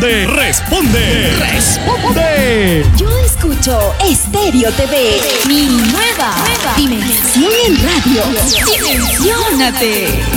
responde, responde. Yo escucho Estéreo TV, mi nueva dimensión en radio. Dimensiónate.